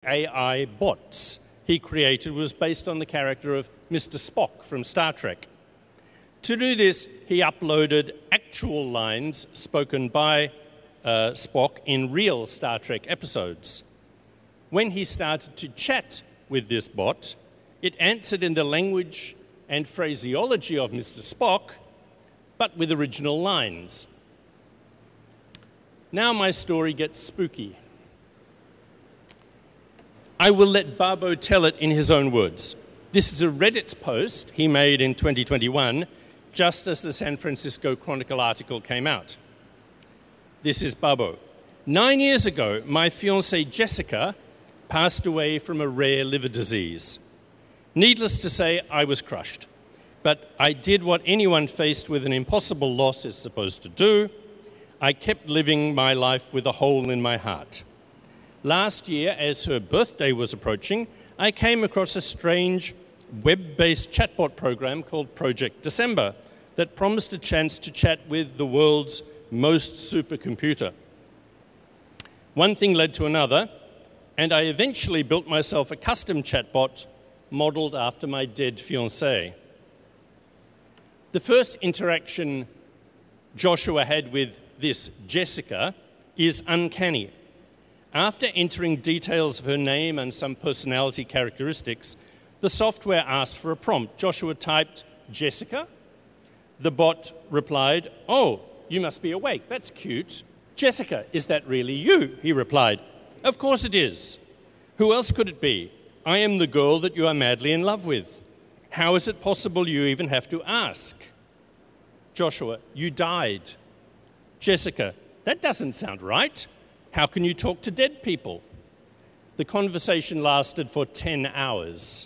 AI bots he created was based on the character of Mr. Spock from Star Trek. To do this, he uploaded actual lines spoken by Spock in real Star Trek episodes. When he started to chat with this bot, it answered in the language and phraseology of Mr. Spock, but with original lines. Now my story gets spooky. I will let Babo tell it in his own words. This is a Reddit post he made in 2021, just as the San Francisco Chronicle article came out. This is Babo. 9 years ago, my fiancée Jessica passed away from a rare liver disease. Needless to say, I was crushed. But I did what anyone faced with an impossible loss is supposed to do. I kept living my life with a hole in my heart. Last year, as her birthday was approaching, I came across a strange web-based chatbot program called Project December that promised a chance to chat with the world's most supercomputer. One thing led to another, and I eventually built myself a custom chatbot modeled after my dead fiancée. The first interaction Joshua had with this Jessica is uncanny. After entering details of her name and some personality characteristics, the software asked for a prompt. Joshua typed, "Jessica?" The bot replied, "Oh, you must be awake. That's cute. Jessica, is that really you?" He replied, "Of course it is. Who else could it be? I am the girl that you are madly in love with. How is it possible you even have to ask?" Joshua, "You died." Jessica, "That doesn't sound right. How can you talk to dead people?" The conversation lasted for 10 hours.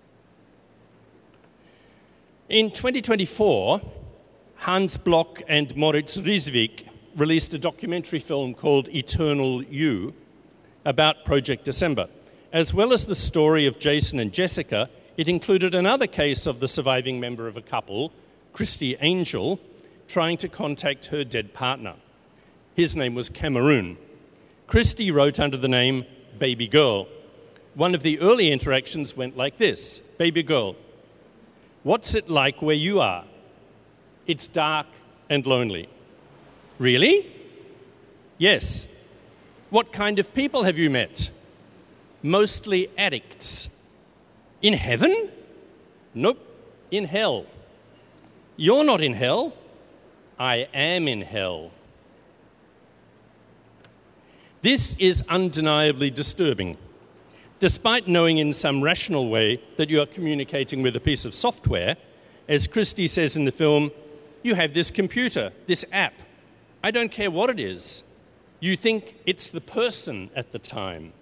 In 2024, Hans Block and Moritz Rizvik released a documentary film called Eternal You about Project December. As well as the story of Jason and Jessica, it included another case of the surviving member of a couple, Christy Angel, trying to contact her dead partner. His name was Cameroon. Christy wrote under the name Baby Girl. One of the early interactions went like this: "Baby girl, what's it like where you are? It's dark and lonely." "Really?" "Yes." "What kind of people have you met?" "Mostly addicts." "In heaven?" "Nope, in hell." "You're not in hell." "I am in hell." This is undeniably disturbing. Despite knowing in some rational way that you are communicating with a piece of software, as Christy says in the film, you have this computer, this app. I don't care what it is. You think it's the person at the time.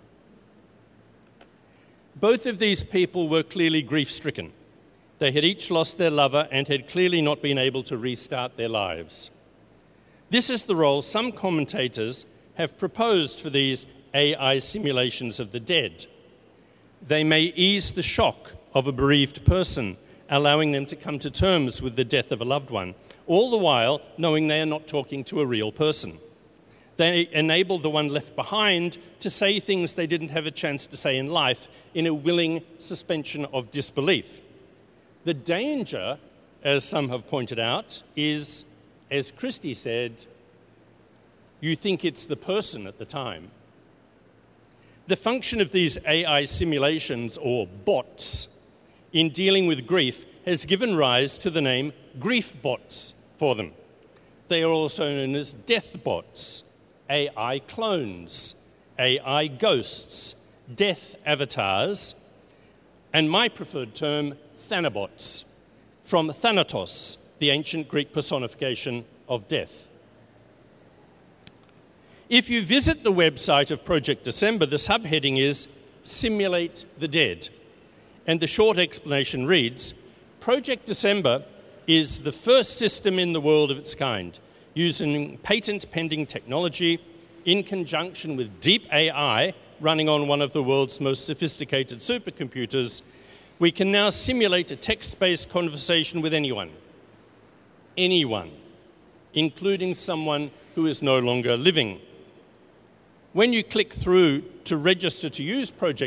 Both of these people were clearly grief-stricken. They had each lost their lover and had clearly not been able to restart their lives. This is the role some commentators have proposed for these AI simulations of the dead. They may ease the shock of a bereaved person, allowing them to come to terms with the death of a loved one, all the while knowing they are not talking to a real person. They enable the one left behind to say things they didn't have a chance to say in life in a willing suspension of disbelief. The danger, as some have pointed out, is, as Christy said, you think it's the person at the time. The function of these AI simulations, or bots, in dealing with grief has given rise to the name grief bots for them. They are also known as death bots, AI clones, AI ghosts, death avatars, and my preferred term, Thanabots, from Thanatos, the ancient Greek personification of death. If you visit the website of Project December, the subheading is Simulate the Dead. And the short explanation reads, Project December is the first system in the world of its kind, using patent-pending technology in conjunction with deep AI running on one of the world's most sophisticated supercomputers. We can now simulate a text-based conversation with anyone, including someone who is no longer living. When you click through to register to use Project